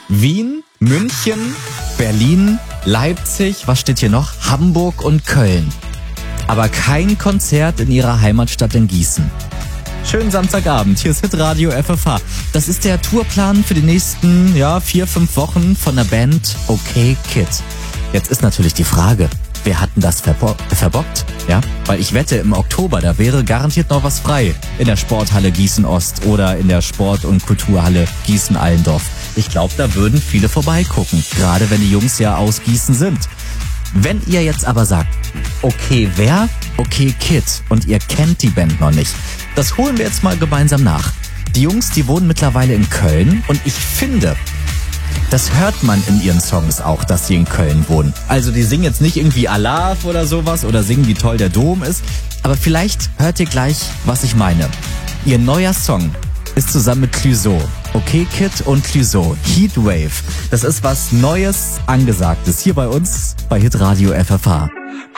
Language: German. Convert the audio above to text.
Wien, München, Berlin, Leipzig, was steht hier noch? Hamburg und Köln. Aber kein Konzert in ihrer Heimatstadt in Gießen. Schönen Samstagabend, hier ist Hitradio FFH. Das ist der Tourplan für die nächsten 4-5 Wochen von der Band OK Kid. Jetzt ist natürlich die Frage, wer hat denn das verbockt? Ja, weil ich wette, im Oktober, da wäre garantiert noch was frei. In der Sporthalle Gießen-Ost oder in der Sport- und Kulturhalle Gießen-Allendorf. Ich glaube, da würden viele vorbeigucken, gerade wenn die Jungs ja aus Gießen sind. Wenn ihr jetzt aber sagt, okay, wer? OK Kid und ihr kennt die Band noch nicht, das holen wir jetzt mal gemeinsam nach. Die Jungs, die wohnen mittlerweile in Köln und ich finde, das hört man in ihren Songs auch, dass sie in Köln wohnen. Also die singen jetzt nicht irgendwie Alaf oder sowas oder singen, wie toll der Dom ist, aber vielleicht hört ihr gleich, was ich meine. Ihr neuer Song ist zusammen mit Clouseau. OK Kid und Clouseau. Heatwave. Das ist was Neues, Angesagtes hier bei uns bei Hitradio FFH.